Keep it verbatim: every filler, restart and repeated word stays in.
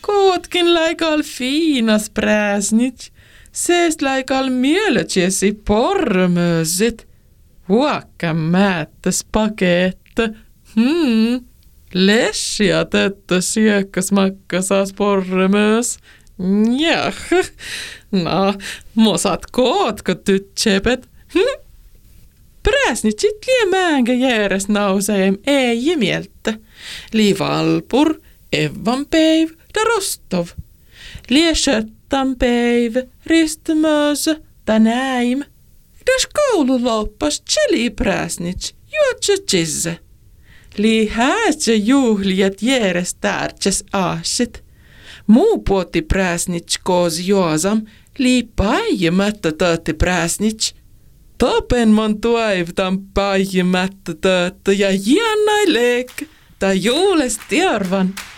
Kootkin laikal fiinas präsnit, seest laikal mielötsiesi pormöösit. Huokka määttäs paketta. Hmm, lessia töttö syökkäs makkasas pormöös. Jah, no, mosat kootko tytsepet. Hm? Präsnitsit liemäänkö järjest nauseem ei mieltä. Li Valpur, Evanpäiv ja Rostov. Lie Schöttanpäiv, Ristemöösö ja näim. Das koululoppas tšeli präsnits, juotse tšisse. Li häätsä juhlijat järjest tärtsäs aasit. Muu puotti präsnits koos juosam, li päijemättä töötti präsnits. Topen mon tuaivtan päijemättä tööttä ja jännäi leek, ta juulest järvan.